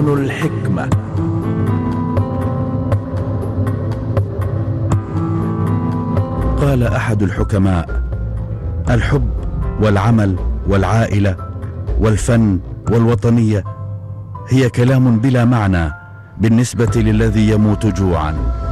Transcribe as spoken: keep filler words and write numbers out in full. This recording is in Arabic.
تلفزيون الحكمة. قال أحد الحكماء: الحب والعمل والعائلة والفن والوطنية هي كلام بلا معنى بالنسبة للذي يموت جوعا.